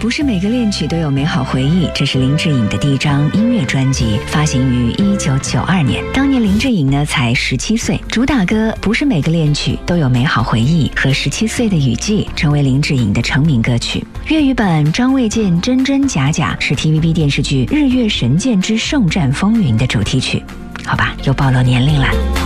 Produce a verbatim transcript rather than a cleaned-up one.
不是每个恋曲都有美好回忆，这是林志颖的第一张音乐专辑，发行于一九九二年。当年林志颖呢才十七岁，主打歌《不是每个恋曲都有美好回忆》和十七岁的雨季成为林志颖的成名歌曲。粤语版张卫健真真假假是 T V B 电视剧《日月神剑之圣战风云》的主题曲。好吧，又暴露年龄了。